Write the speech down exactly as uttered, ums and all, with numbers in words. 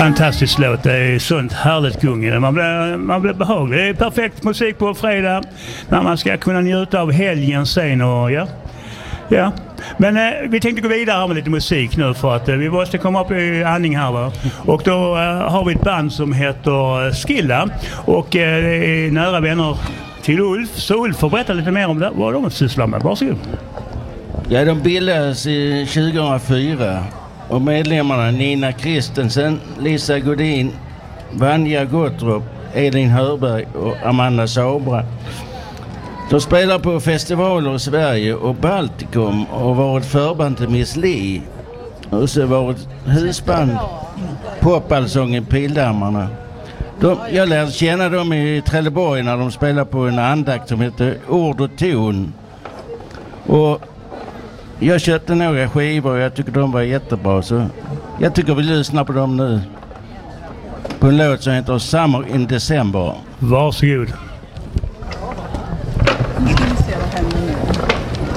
Fantastisk låt, det är sånt härligt gung. Man blir, man blir behaglig. Det är perfekt musik på fredag när man ska kunna njuta av helgen sen och ja. Ja, men eh, vi tänkte gå vidare här med lite musik nu för att eh, vi måste komma upp i andning här va? Och då eh, har vi ett band som heter Skilla och eh, det är nära vänner till Ulf. Så Ulf får berätta lite mer om det, vad de sysslar med. Varsågod. Ja, de bildades i tjugohundrafyra och medlemmarna Nina Kristensen, Lisa Godin, Vanja Gottrop, Elin Hörberg och Amanda Sabra. De spelar på festivaler i Sverige och Baltikum och varit förband till Miss Li. Och så varit husband popallsång i Pildammarna. De, jag lärde känna dem i Trelleborg när de spelade på en andakt som heter Ord och ton. Och jag köpte några skivor och jag tycker de var jättebra. Så jag tycker vi lyssnar på dem nu. På en låt som heter Summer in December. Varsågod.